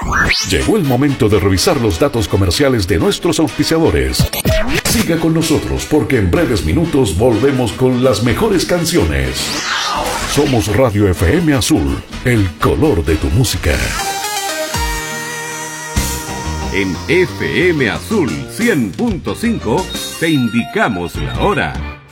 Llegó el momento de revisar los datos comerciales de nuestros auspiciadores. Siga con nosotros porque en breves minutos volvemos con las mejores canciones. Somos Radio FM Azul, el color de tu música. En FM Azul 100.5 te indicamos la hora.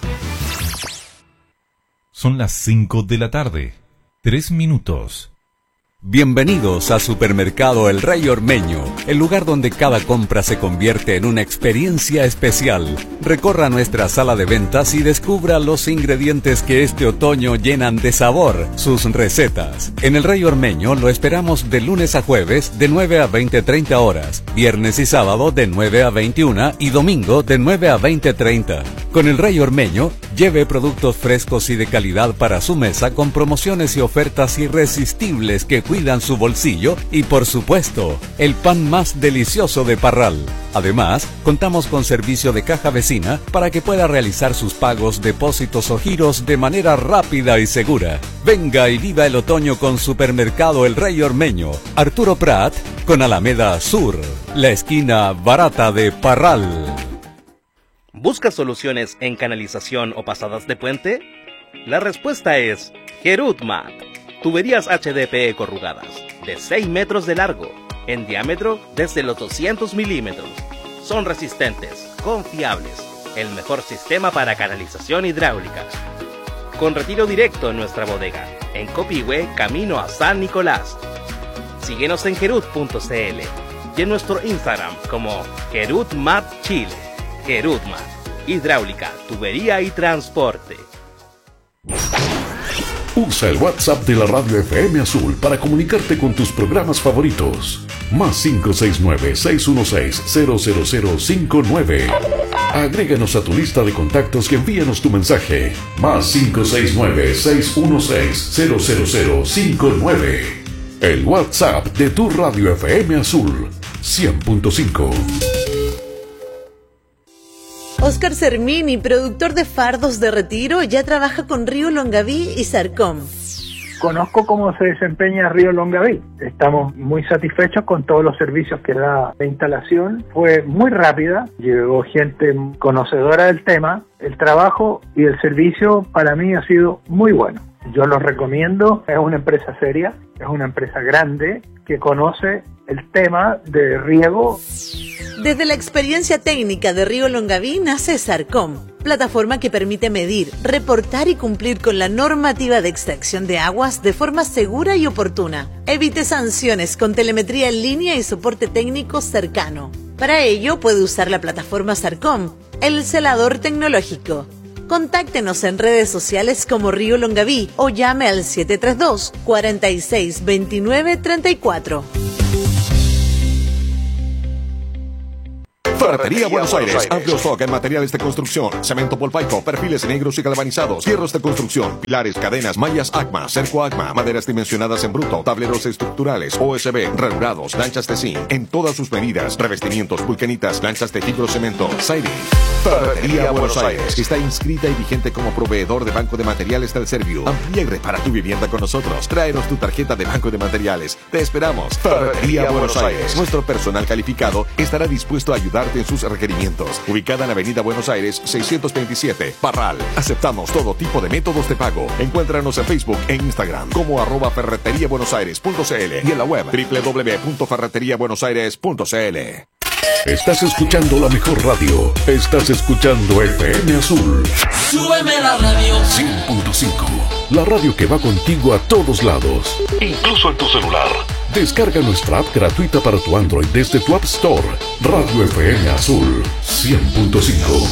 Son las 5 de la tarde, 3 minutos. Bienvenidos a Supermercado El Rey Ormeño, el lugar donde cada compra se convierte en una experiencia especial. Recorra nuestra sala de ventas y descubra los ingredientes que este otoño llenan de sabor sus recetas. En El Rey Ormeño lo esperamos de lunes a jueves de 9 a 20:30 horas, viernes y sábado de 9 a 21 y domingo de 9 a 20:30. Con El Rey Ormeño, lleve productos frescos y de calidad para su mesa con promociones y ofertas irresistibles que cuidan su bolsillo y, por supuesto, el pan más delicioso de Parral. Además, contamos con servicio de caja vecina para que pueda realizar sus pagos, depósitos o giros de manera rápida y segura. Venga y viva el otoño con Supermercado El Rey Ormeño, Arturo Prat, con Alameda Sur, la esquina barata de Parral. ¿Buscas soluciones en canalización o pasadas de puente? La respuesta es Gerutmat. Tuberías HDPE corrugadas, de 6 metros de largo, en diámetro desde los 200 milímetros. Son resistentes, confiables, el mejor sistema para canalización hidráulica. Con retiro directo en nuestra bodega, en Copihue, camino a San Nicolás. Síguenos en gerut.cl y en nuestro Instagram como Gerutmat Chile. Gerutmat, hidráulica, tubería y transporte. Usa el WhatsApp de la Radio FM Azul para comunicarte con tus programas favoritos. Más 569-616-00059. Agréganos a tu lista de contactos y envíanos tu mensaje. Más 569-616-00059. El WhatsApp de tu Radio FM Azul 100.5. Oscar Sermini, productor de fardos de retiro, ya trabaja con Río Longaví y Sarcom. Conozco cómo se desempeña Río Longaví. Estamos muy satisfechos con todos los servicios que da la instalación. Fue muy rápida, llegó gente conocedora del tema. El trabajo y el servicio para mí ha sido muy bueno. Yo los recomiendo. Es una empresa seria, es una empresa grande que conoce el tema de riego. Desde la experiencia técnica de Río Longaví nace Sarcom, plataforma que permite medir, reportar y cumplir con la normativa de extracción de aguas de forma segura y oportuna. Evite sanciones con telemetría en línea y soporte técnico cercano. Para ello puede usar la plataforma Sarcom, el celador tecnológico. Contáctenos en redes sociales como Río Longaví o llame al 732 46 29 34. Ferretería Buenos Aires, amplio stock en materiales de construcción, cemento polpaico, perfiles negros y galvanizados, hierros de construcción, pilares, cadenas, mallas ACMA, cerco ACMA, maderas dimensionadas en bruto, tableros estructurales, OSB, regulados, lanchas de zinc, en todas sus medidas, revestimientos, vulcanitas, lanchas de fibrocemento, siding. Ferretería Buenos Aires está inscrita y vigente como proveedor de Banco de Materiales del Serviu. Amplía y repara tu vivienda con nosotros. Tráenos tu tarjeta de Banco de Materiales. Te esperamos. Ferretería Buenos Aires. Nuestro personal calificado estará dispuesto a ayudarte en sus requerimientos. Ubicada en Avenida Buenos Aires 627, Parral. Aceptamos todo tipo de métodos de pago. Encuéntranos en Facebook e Instagram como @ferreteriabuenosaires.cl y en la web www.ferreteriabuenosaires.cl. Estás escuchando la mejor radio. Estás escuchando FM Azul. Súbeme la radio. 100.5. La radio que va contigo a todos lados, incluso en tu celular. Descarga nuestra app gratuita para tu Android desde tu App Store. Radio FM Azul 100.5.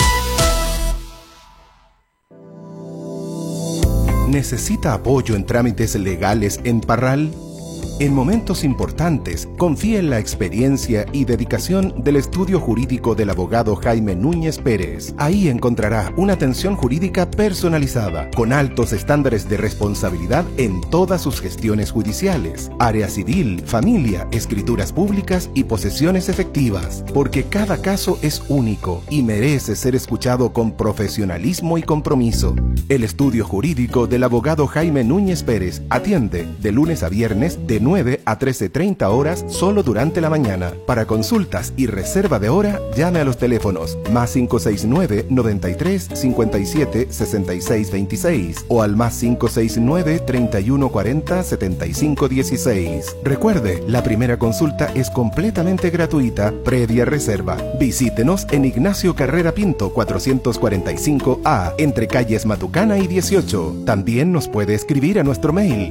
¿Necesita apoyo en trámites legales en Parral? En momentos importantes, confía en la experiencia y dedicación del estudio jurídico del abogado Jaime Núñez Pérez. Ahí encontrará una atención jurídica personalizada, con altos estándares de responsabilidad en todas sus gestiones judiciales, área civil, familia, escrituras públicas y posesiones efectivas, porque cada caso es único y merece ser escuchado con profesionalismo y compromiso. El estudio jurídico del abogado Jaime Núñez Pérez atiende de lunes a viernes de 9 a 13:30 horas solo durante la mañana. Para consultas y reserva de hora, llame a los teléfonos más 569 93 57 66 26 o al más 569 31 40 75 16. Recuerde, la primera consulta es completamente gratuita, previa reserva. Visítenos en Ignacio Carrera Pinto 445A, entre calles Matucana y 18. También nos puede escribir a nuestro mail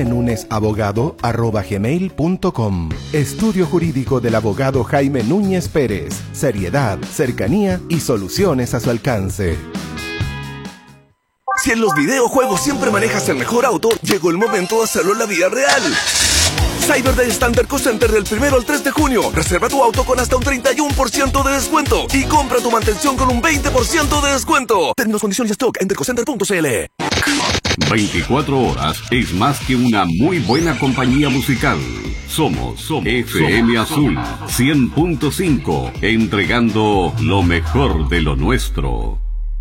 jaimenunesabogado@gmail.com. Estudio Jurídico del abogado Jaime Núñez Pérez. Seriedad, cercanía y soluciones a su alcance. Si en los videojuegos siempre manejas el mejor auto, llegó el momento de hacerlo en la vida real. Cyber Day Standard Co Center del 1 al 3 de junio. Reserva tu auto con hasta un 31% de descuento y compra tu mantención con un 20% de descuento. Términos, condiciones y stock en dercocenter.cl. 24 horas es más que una muy buena compañía musical. Somos FM Azul 100.5, entregando lo mejor de lo nuestro.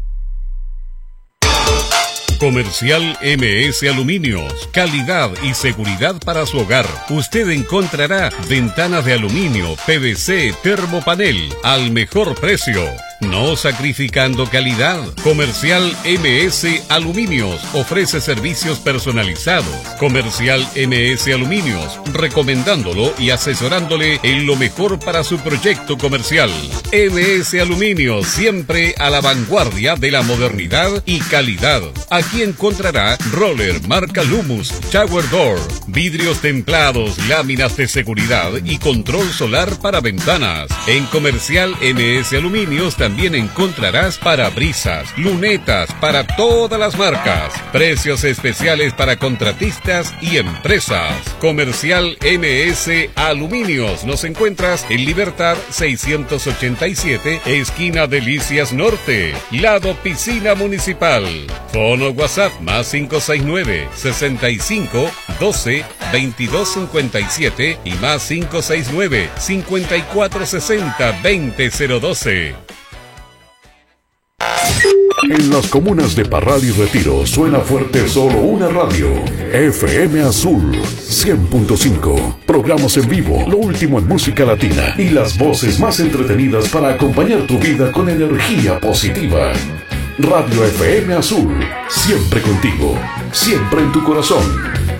Comercial MS Aluminios, calidad y seguridad para su hogar. Usted encontrará ventanas de aluminio, PVC, termopanel al mejor precio, no sacrificando calidad. Comercial MS Aluminios ofrece servicios personalizados. Comercial MS Aluminios, recomendándolo y asesorándole en lo mejor para su proyecto comercial. MS Aluminios, siempre a la vanguardia de la modernidad y calidad. Aquí encontrará roller marca Lumus, shower door, vidrios templados, láminas de seguridad y control solar para ventanas. En Comercial MS Aluminios también encontrarás parabrisas, lunetas para todas las marcas. Precios especiales para contratistas y empresas. Comercial MS Aluminios. Nos encuentras en Libertad 687, esquina Delicias Norte, lado Piscina Municipal. Fono WhatsApp más 569 65 12 22 57 y más 569 54 60 20 012. En las comunas de Parral y Retiro suena fuerte solo una radio. FM Azul 100.5. Programas en vivo, lo último en música latina y las voces más entretenidas para acompañar tu vida con energía positiva. Radio FM Azul, siempre contigo, siempre en tu corazón.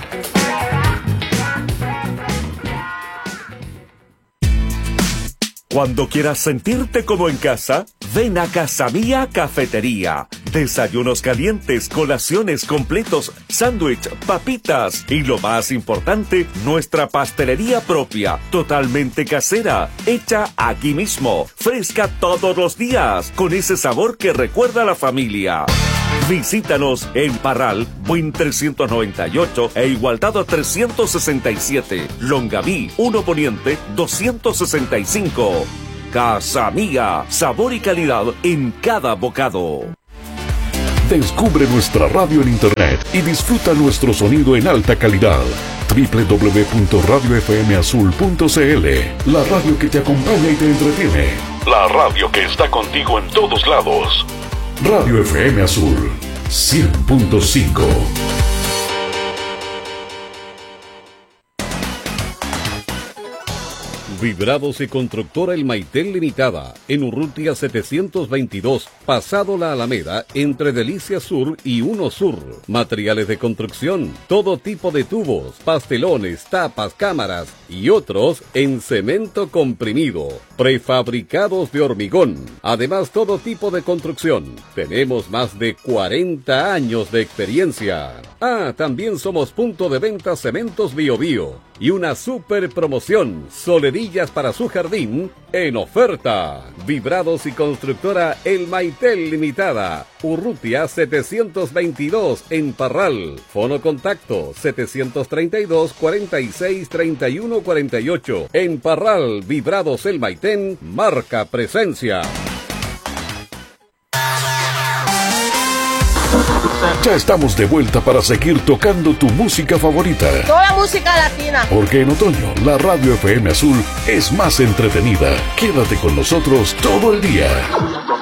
Cuando quieras sentirte como en casa, ven a Casa Mía Cafetería. Desayunos calientes, colaciones completos, sándwich, papitas y lo más importante, nuestra pastelería propia, totalmente casera, hecha aquí mismo, fresca todos los días, con ese sabor que recuerda a la familia. Visítanos en Parral, Buin 398 e Igualdad 367, Longaví 1 Poniente 265. Casa Mía, sabor y calidad en cada bocado. Descubre nuestra radio en internet y disfruta nuestro sonido en alta calidad. www.radiofmazul.cl. La radio que te acompaña y te entretiene. La radio que está contigo en todos lados. Radio FM Azul 100.5. Vibrados y Constructora El Maitel Limitada, en Urrutia 722, pasado la Alameda, entre Delicias Sur y Uno Sur. Materiales de construcción, todo tipo de tubos, pastelones, tapas, cámaras y otros en cemento comprimido. Prefabricados de hormigón. Además, todo tipo de construcción. Tenemos más de 40 años de experiencia. También somos punto de venta Cementos Bio Bio. Y una super promoción, solerillas para su jardín en oferta. Vibrados y Constructora El Maitel Limitada, Urrutia 722 en Parral. Fono contacto 732 46 31 48. En Parral, Vibrados El Maitén, marca presencia. Ya estamos de vuelta para seguir tocando tu música favorita. Toda música latina. Porque en otoño la Radio FM Azul es más entretenida. Quédate con nosotros todo el día.